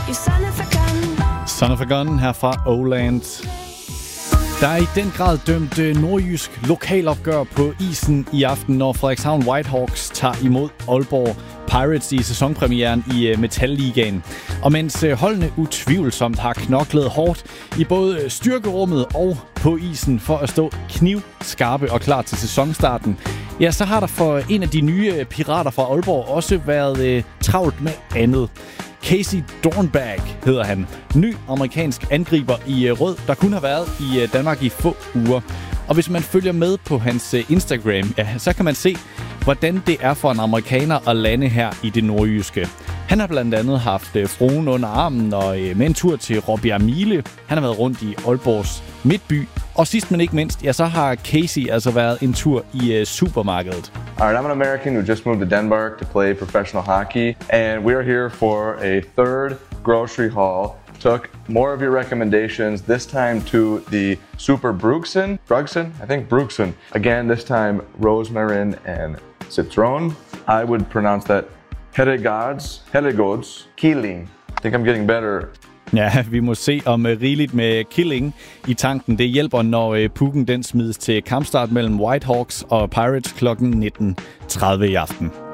Son of a Gun her fra Oland. Der er i den grad dømt nordjysk lokalopgør på isen i aften, når Frederikshavn Whitehawks tager imod Aalborg Pirates i sæsonpremieren i Metal-ligaen. Og mens holdene utvivlsomt har knoklet hårdt i både styrkerummet og på isen for at stå knivskarpe og klar til sæsonstarten, ja, så har der for en af de nye pirater fra Aalborg også været travlt med andet. Casey Dornbach hedder han. Ny amerikansk angriber i rød, der kun har været i Danmark i få uger. Og hvis man følger med på hans Instagram, ja, så kan man se, hvordan det er for en amerikaner at lande her i det nordjyske. Han har blandt andet haft fruen under armen og med en tur til Råbjerg Mile. Han har været rundt i Aalborgs midtby. Og sidst men ikke mindst, ja, så har Casey altså været en tur i supermarkedet. Alright, I'm an American who just moved to Denmark to play professional hockey, and we are here for a third grocery haul. Took more of your recommendations, this time to the Super Brugsen. Again, this time rosemary and citron. I would pronounce that Herregods Killing. I think I'm getting better. Ja, vi må se om rigeligt med killing i tanken. Det hjælper, når pucken den smides til kampstart mellem Whitehawks og Pirates kl. 19.30 i aften.